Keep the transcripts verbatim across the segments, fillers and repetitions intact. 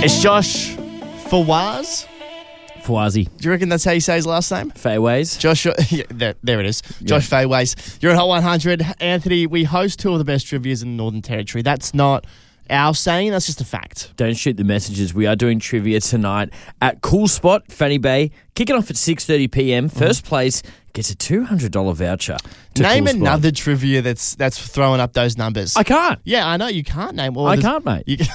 It's Josh Fawaz. Fawazi. Do you reckon that's how you say his last name? Fayways. Josh, yeah, there, there it is. Josh yeah. Fayways. You're at Hot one hundred. Anthony, we host two of the best trivias in the Northern Territory. That's not our saying, that's just a fact. Don't shoot the messages. We are doing trivia tonight at Cool Spot, Fanny Bay. Kicking off at six thirty p.m. First mm. place gets a two hundred dollars voucher. Name cool another Spot. trivia that's that's throwing up those numbers. I can't. Yeah, I know. You can't name all I the, can't, mate. You can,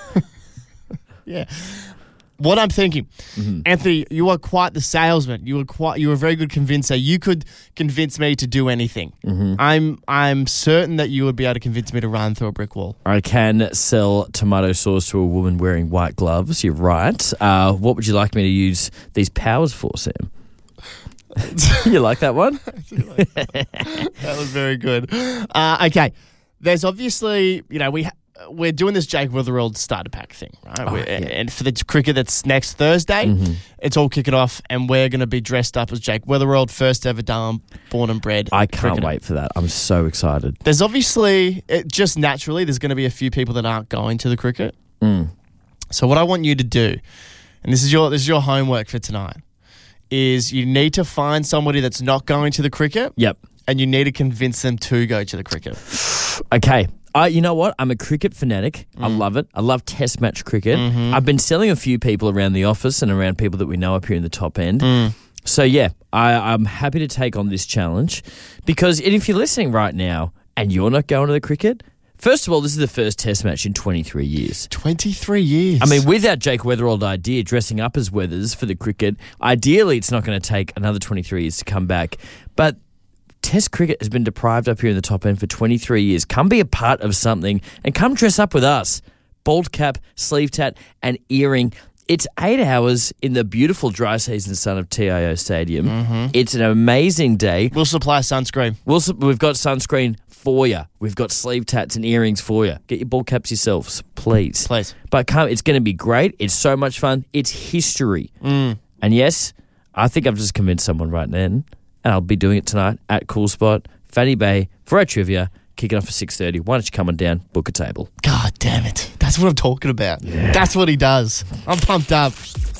yeah. What I'm thinking, mm-hmm. Anthony, you are quite the salesman. You are quite. You are a very good convincer. You could convince me to do anything. Mm-hmm. I'm. I'm certain that you would be able to convince me to run through a brick wall. I can sell tomato sauce to a woman wearing white gloves. You're right. Uh, what would you like me to use these powers for, Sam? You like that one? That was very good. Uh, okay, there's obviously, you know, we. Ha- We're doing this Jake Witherell starter pack thing, right? Oh, yeah. And for the cricket that's next Thursday, mm-hmm. it's all kicking off, and we're going to be dressed up as Jake Witherell, first ever Darwin born and bred. I can't cricketer. wait for that. I'm so excited. There's obviously, it, just naturally, there's going to be a few people that aren't going to the cricket. Mm. So what I want you to do, and this is your this is your homework for tonight, is you need to find somebody that's not going to the cricket. Yep. And you need to convince them to go to the cricket. Okay. I, you know what? I'm a cricket fanatic. Mm. I love it. I love test match cricket. Mm-hmm. I've been selling a few people around the office and around people that we know up here in the top end. Mm. So, yeah, I, I'm happy to take on this challenge because if you're listening right now and you're not going to the cricket, first of all, this is the first test match in twenty-three years. twenty-three years? I mean, with that Jake Witherell idea, dressing up as Weathers for the cricket, ideally it's not going to take another twenty-three years to come back. But Test cricket has been deprived up here in the top end for twenty-three years. Come be a part of something and come dress up with us. Bald cap, sleeve tat and earring. It's eight hours in the beautiful dry season sun of T I O Stadium. Mm-hmm. It's an amazing day. We'll supply sunscreen. We'll, we've got sunscreen for you. We've got sleeve tats and earrings for you. Get your bald caps yourselves, please. Please. But come, it's going to be great. It's so much fun. It's history. Mm. And yes, I think I've just convinced someone right then. And I'll be doing it tonight at Cool Spot, Fanny Bay, for our trivia, kicking off at six thirty. Why don't you come on down, book a table? God damn it. That's what I'm talking about. Yeah. That's what he does. I'm pumped up.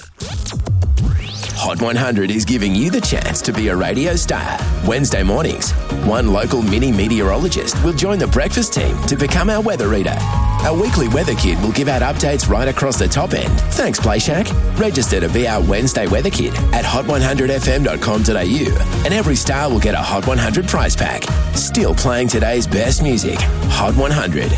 Hot one hundred is giving you the chance to be a radio star. Wednesday mornings, one local mini meteorologist will join the breakfast team to become our weather reader. Our weekly weather kid will give out updates right across the top end. Thanks, Play Shack. Register to be our Wednesday weather kid at hot one hundred f m dot com dot a u, and every star will get a Hot one hundred prize pack. Still playing today's best music. Hot one hundred.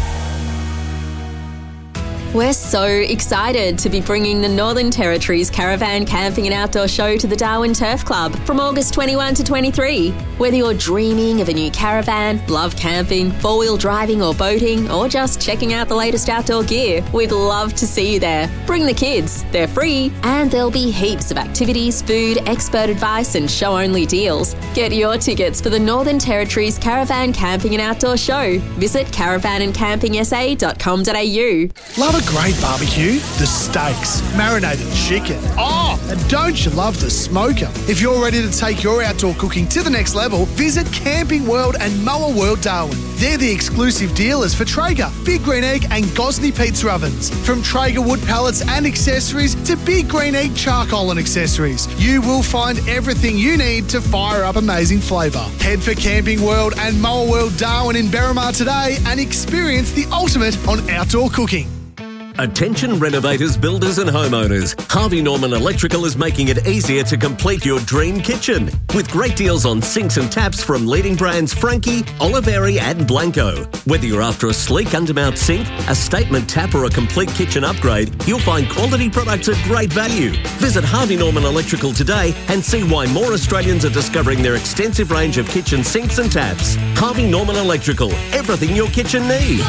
We're so excited to be bringing the Northern Territory's Caravan Camping and Outdoor Show to the Darwin Turf Club from August twenty-first to twenty-third. Whether you're dreaming of a new caravan, love camping, four-wheel driving or boating, or just checking out the latest outdoor gear, we'd love to see you there. Bring the kids, they're free, and there'll be heaps of activities, food, expert advice and show-only deals. Get your tickets for the Northern Territory's Caravan Camping and Outdoor Show. Visit caravan and camping s a dot com dot a u. Love a great barbecue? The steaks, marinated chicken. Oh, and don't you love the smoker? If you're ready to take your outdoor cooking to the next level, visit Camping World and Mower World Darwin. They're the exclusive dealers for Traeger, Big Green Egg and Gosney pizza ovens. From Traeger wood pallets and accessories to Big Green Egg charcoal and accessories, you will find everything you need to fire up amazing flavour. Head for Camping World and Mower World Darwin in Berrimah today and experience the ultimate on outdoor cooking. Attention renovators, builders and homeowners. Harvey Norman Electrical is making it easier to complete your dream kitchen. With great deals on sinks and taps from leading brands Frankie, Oliveri and Blanco. Whether you're after a sleek undermount sink, a statement tap or a complete kitchen upgrade, you'll find quality products at great value. Visit Harvey Norman Electrical today and see why more Australians are discovering their extensive range of kitchen sinks and taps. Harvey Norman Electrical. Everything your kitchen needs.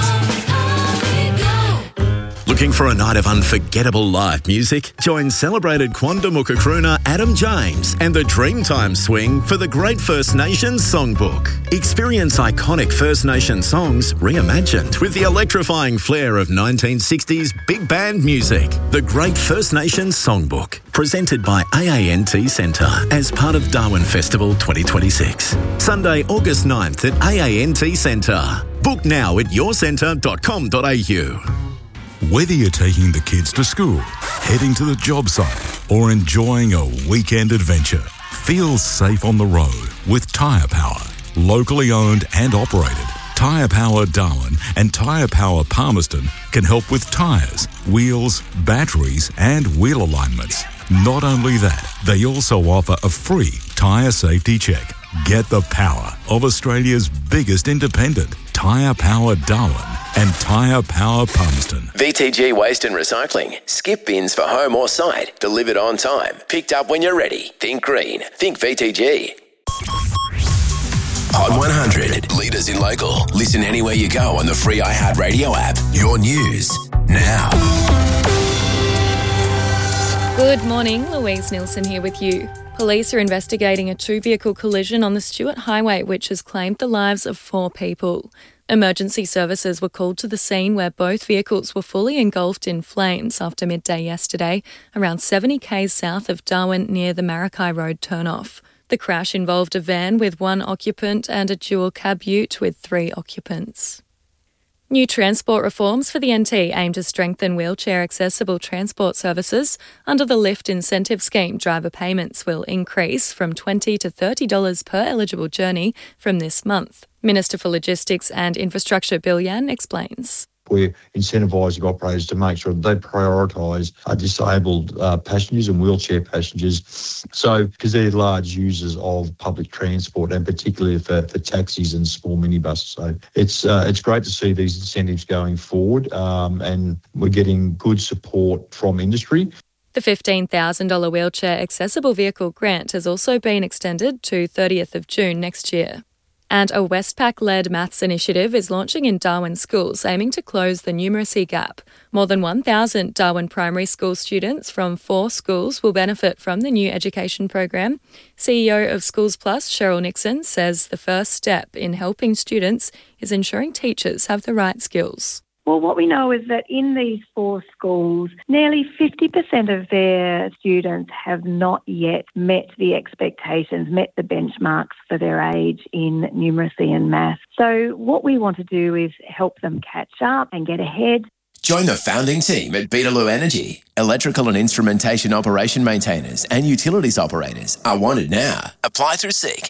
Looking for a night of unforgettable live music? Join celebrated Quanda Mukakruna Adam James and the Dreamtime Swing for the Great First Nations Songbook. Experience iconic First Nation songs reimagined with the electrifying flair of nineteen sixties big band music. The Great First Nations Songbook, presented by A A N T Centre as part of Darwin Festival twenty twenty-six. Sunday, August ninth at A A N T Centre. Book now at your centre dot com dot a u. Whether you're taking the kids to school, heading to the job site, or enjoying a weekend adventure, feel safe on the road with Tyre Power. Locally owned and operated, Tyre Power Darwin and Tyre Power Palmerston can help with tyres, wheels, batteries and wheel alignments. Not only that, they also offer a free tyre safety check. Get the power of Australia's biggest independent, Tyre Power Darwin and Tyre Power Palmerston. V T G Waste and Recycling. Skip bins for home or site. Delivered on time. Picked up when you're ready. Think green. Think V T G. Hot one hundred. Leaders in local. Listen anywhere you go on the free iHeartRadio app. Your news now. Good morning, Louise Nilsson here with you. Police are investigating a two-vehicle collision on the Stewart Highway which has claimed the lives of four people. Emergency services were called to the scene where both vehicles were fully engulfed in flames after midday yesterday, around seventy kays south of Darwin near the Maracay Road turnoff. The crash involved a van with one occupant and a dual cab ute with three occupants. New transport reforms for the N T aim to strengthen wheelchair-accessible transport services. Under the Lift Incentive Scheme, driver payments will increase from twenty dollars to thirty dollars per eligible journey from this month. Minister for Logistics and Infrastructure Bill Yan explains. We're incentivising operators to make sure that they prioritise uh, disabled uh, passengers and wheelchair passengers. So, because they're large users of public transport and particularly for, for taxis and small minibuses. So it's uh, it's great to see these incentives going forward um, and we're getting good support from industry. The fifteen thousand dollars wheelchair accessible vehicle grant has also been extended to thirtieth of June next year. And a Westpac-led maths initiative is launching in Darwin schools, aiming to close the numeracy gap. More than one thousand Darwin primary school students from four schools will benefit from the new education program. C E O of Schools Plus, Cheryl Nixon, says the first step in helping students is ensuring teachers have the right skills. Well, what we know is that in these four schools, nearly fifty percent of their students have not yet met the expectations, met the benchmarks for their age in numeracy and maths. So what we want to do is help them catch up and get ahead. Join the founding team at Beetaloo Energy. Electrical and instrumentation operation maintainers and utilities operators are wanted now. Apply through Seek.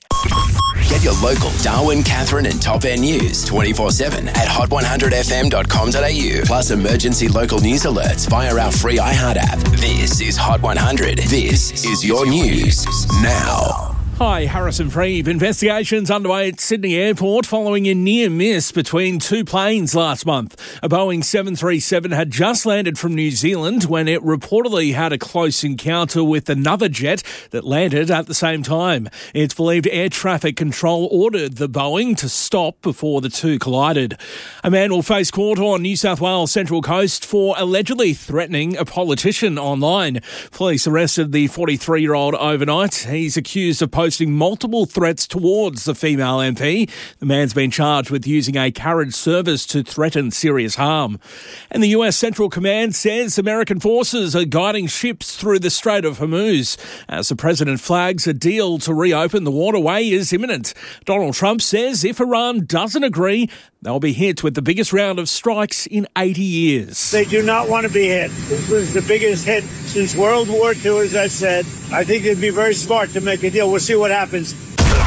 Get your local Darwin, Catherine and Top End news twenty-four seven at hot one hundred f m dot com dot a u. Plus emergency local news alerts via our free iHeart app. This is Hot one hundred. This is your news now. Hi, Harrison Freeb. Investigations underway at Sydney Airport following a near miss between two planes last month. A Boeing seven thirty-seven had just landed from New Zealand when it reportedly had a close encounter with another jet that landed at the same time. It's believed air traffic control ordered the Boeing to stop before the two collided. A man will face court on New South Wales Central Coast for allegedly threatening a politician online. Police arrested the forty-three-year-old overnight. He's accused of posting multiple threats towards the female M P. The man's been charged with using a carriage service to threaten serious harm. And the U S Central Command says American forces are guiding ships through the Strait of Hormuz. As the president flags a deal to reopen the waterway is imminent. Donald Trump says if Iran doesn't agree, they'll be hit with the biggest round of strikes in eighty years. They do not want to be hit. This was the biggest hit since World War Two, as I said. I think it'd be very smart to make a deal. We'll see what happens.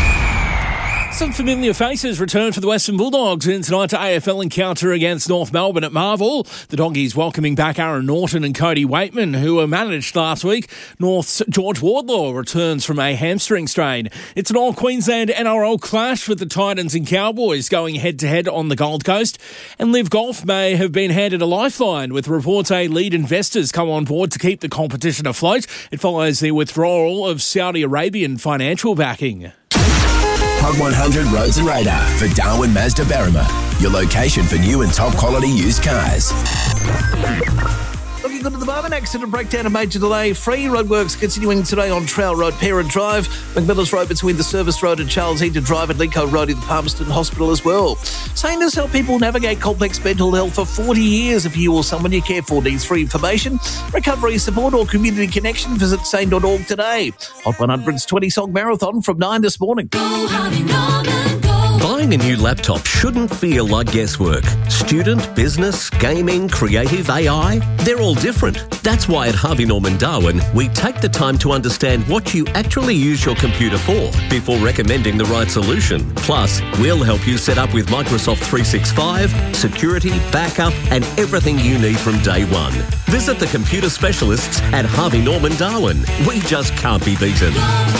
Some familiar faces return for the Western Bulldogs in tonight's A F L encounter against North Melbourne at Marvel. The Doggies welcoming back Aaron Norton and Cody Waitman, who were managed last week. North's George Wardlaw returns from a hamstring strain. It's an all-Queensland N R L clash with the Titans and Cowboys going head-to-head on the Gold Coast. And Live Golf may have been handed a lifeline, with reports say lead investors come on board to keep the competition afloat. It follows the withdrawal of Saudi Arabian financial backing. Hot one hundred Roads and Radar for Darwin Mazda Berrima, your location for new and top quality used cars. Looking good at the moment. Accident breakdown, a major delay. Free roadworks continuing today on Trail Road, Parent Drive, McMillan's Road between the Service Road and Charles Eaton Drive, and Lincoln Road in the Palmerston Hospital as well. Sane has helped people navigate complex mental health for forty years. If you or someone you care for needs free information, recovery support or community connection, visit sane dot org today. Hot one hundred's twenty-song marathon from nine this morning. Go, honey, Norman, go. Buying a new laptop shouldn't feel like guesswork. Student, business, gaming, creative, A I, they're all different. That's why at Harvey Norman Darwin, we take the time to understand what you actually use your computer for before recommending the right solution. Plus, we'll help you set up with Microsoft three sixty-five, security, backup, and everything you need from day one. Visit the computer specialists at Harvey Norman Darwin. We just can't be beaten.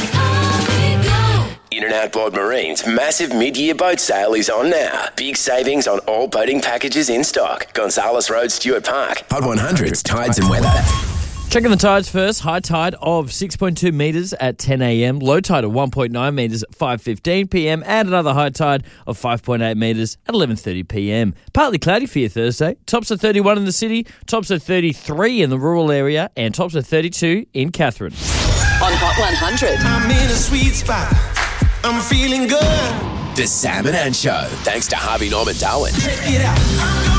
In and Outboard Marine's massive mid-year boat sale is on now. Big savings on all boating packages in stock. Gonzales Road, Stuart Park. Hot one hundreds, tides and weather. Checking the tides first. High tide of six point two metres at ten a.m. Low tide of one point nine metres at five fifteen p.m. And another high tide of five point eight metres at eleven thirty p.m. Partly cloudy for your Thursday. Tops of thirty-one in the city, tops of thirty-three in the rural area, and tops of thirty-two in Catherine. On Hot one hundred. I'm in a sweet spot. I'm feeling good. The Sam and Ann Show. Thanks to Harvey Norman Darwin. Check it out.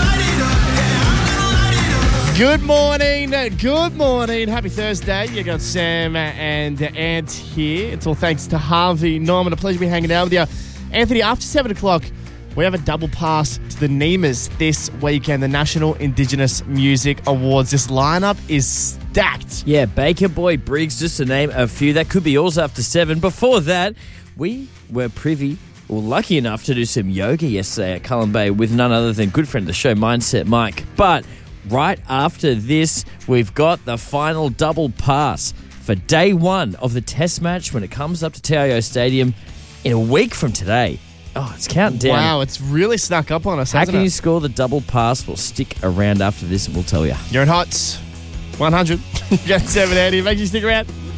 Good morning, good morning. Happy Thursday. You got Sam and Ant here. It's all thanks to Harvey Norman. A pleasure to be hanging out with you. Anthony, after seven o'clock, we have a double pass to the NEMAs this weekend, the National Indigenous Music Awards. This lineup is stacked. Yeah, Baker Boy, Briggs, just to name a few. That could be yours after seven. Before that, we were privy or lucky enough to do some yoga yesterday at Cullen Bay with none other than good friend of the show, Mindset Mike. But right after this, we've got the final double pass for day one of the test match when it comes up to T I O Stadium in a week from today. Oh, it's counting down. Wow, it's really snuck up on us, How hasn't can it? you score the double pass? We'll stick around after this and we'll tell you. You're in Hots one hundred. You got seven eighty. Make sure you stick around.